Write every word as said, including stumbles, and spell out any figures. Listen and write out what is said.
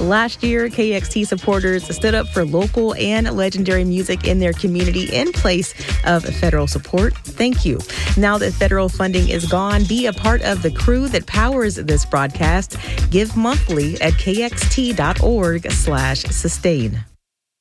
Last year, K X T supporters stood up for local and legendary music in their community in place of federal support. Thank you. Now that federal funding is gone, be a part of the crew that powers this broadcast. Give monthly at kxt.org slash sustain.